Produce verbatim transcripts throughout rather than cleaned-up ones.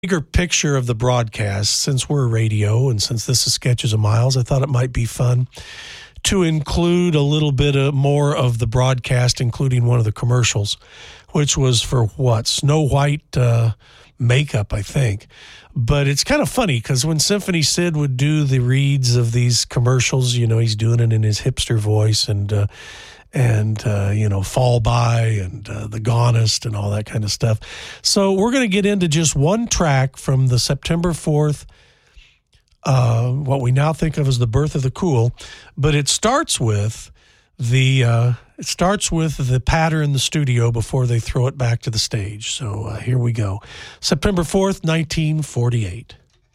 bigger picture of the broadcast, since we're radio and since this is Sketches of Miles, I thought it might be fun to include a little bit of more of the broadcast, including one of the commercials, which was for what? Snow White uh, makeup, I think. But it's kind of funny because when Symphony Sid would do the reads of these commercials, you know, he's doing it in his hipster voice and, uh, and uh, you know, Fall By and uh, The Gonest and all that kind of stuff. So we're going to get into just one track from the September fourth, uh, what we now think of as the birth of the cool, but it starts with the uh, it starts with the patter in the studio before they throw it back to the stage. So uh, here we go. September fourth, nineteen forty-eight.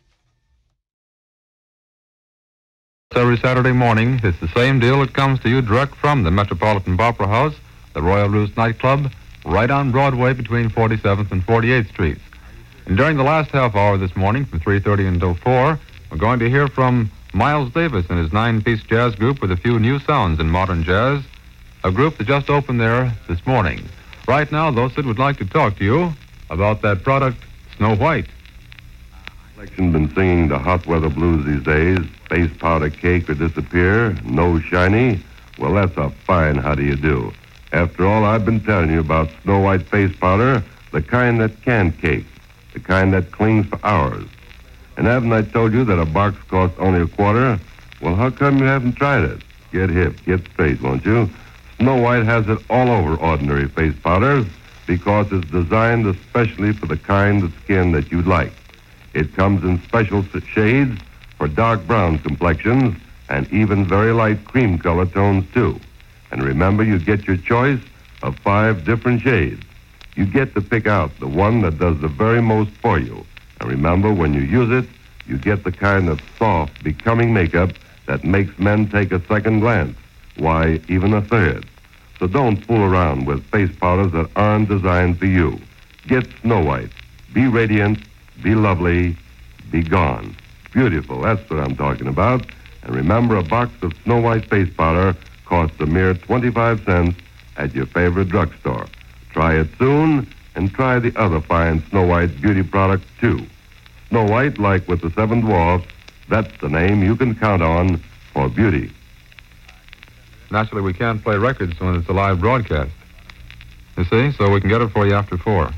Every Saturday morning, it's the same deal that comes to you direct from the Metropolitan Opera House, the Royal Roost nightclub, right on Broadway between forty-seventh and forty-eighth Streets. And during the last half hour this morning, from three thirty until four, we're going to hear from Miles Davis and his nine-piece jazz group with a few new sounds in modern jazz, a group that just opened there this morning. Right now, though, Sid would like to talk to you about that product, Snow White. Selection been singing the hot weather blues these days. Face powder cake or disappear, nose shiny. Well, that's a fine how do you do. After all, I've been telling you about Snow White face powder, the kind that can cake, the kind that clings for hours. And haven't I told you that a box costs only a quarter? Well, how come you haven't tried it? Get hip, get straight, won't you? Snow White has it all over ordinary face powders because it's designed especially for the kind of skin that you'd like. It comes in special shades for dark brown complexions and even very light cream color tones, too. And remember, you get your choice of five different shades. You get to pick out the one that does the very most for you. And remember, when you use it, you get the kind of soft, becoming makeup that makes men take a second glance. Why, even a third. So don't fool around with face powders that aren't designed for you. Get Snow White. Be radiant, be lovely, be gone. Beautiful, that's what I'm talking about. And remember, a box of Snow White face powder costs a mere twenty-five cents at your favorite drugstore. Try it soon, and try the other fine Snow White beauty products, too. Snow White, like with the Seven Dwarfs, that's the name you can count on for beauty. Naturally, we can't play records when it's a live broadcast. You see? So we can get it for you after four.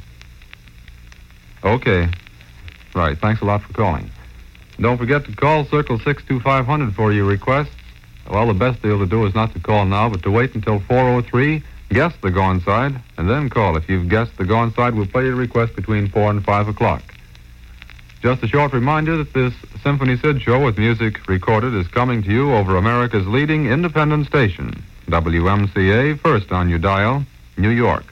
Okay. Right. Thanks a lot for calling. Don't forget to call Circle six two five hundred for your requests. Well, the best deal to do is not to call now, but to wait until four oh three, guess the Gone Side, and then call. If you've guessed the Gone Side, we'll play your request between four and five o'clock. Just a short reminder that this Symphony Sid show with music recorded is coming to you over America's leading independent station, W M C A, first on your dial, New York.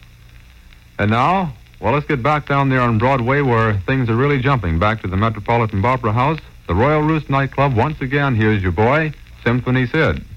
And now, well, let's get back down there on Broadway where things are really jumping. Back to the Metropolitan Opera House, the Royal Roost nightclub. Once again, here's your boy, Symphony Sid.